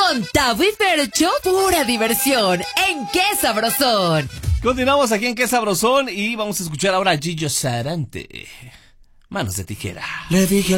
Con Tavo y Fercho, pura diversión en Qué Sabrosón. Continuamos aquí en Qué Sabrosón y vamos a escuchar ahora a Gillo Sarante. Manos de tijera. Le dije